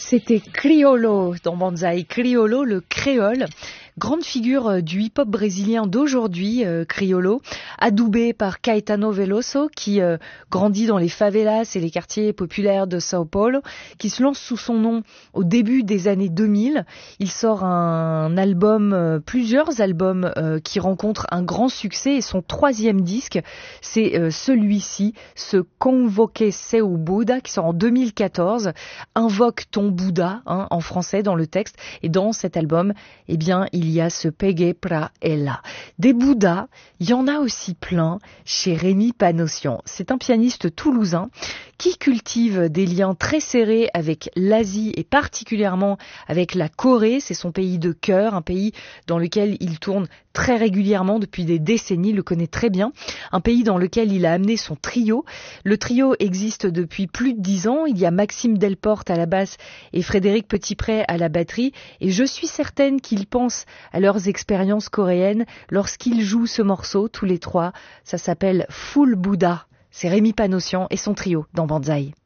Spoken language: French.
C'était Criollo dans Banzai. Criollo, le créole, grande figure du hip-hop brésilien d'aujourd'hui, Criollo, adoubé par Caetano Veloso, qui grandit dans les favelas et les quartiers populaires de Sao Paulo, qui se lance sous son nom au début des années 2000. Il sort un album, plusieurs albums qui rencontrent un grand succès, et son troisième disque, c'est celui-ci, ce Convoque Seu Buda, qui sort en 2014, Invoque ton Bouddha, en français dans le texte, et dans cet album, eh bien, il y a ce Pegue pra ela. Des Bouddhas, il y en a aussi plein chez Rémi Panossian. C'est un pianiste toulousain qui cultive des liens très serrés avec l'Asie et particulièrement avec la Corée. C'est son pays de cœur, un pays dans lequel il tourne très régulièrement depuis des décennies, il le connaît très bien. Un pays dans lequel il a amené son trio. Le trio existe depuis plus de 10 ans. Il y a Maxime Delporte à la basse et Frédéric Petitpré à la batterie. Et je suis certaine qu'ils pensent à leurs expériences coréennes lorsqu'ils jouent ce morceau, tous les trois. Ça s'appelle Full Buddha. C'est Rémi Panossian et son trio dans Banzai.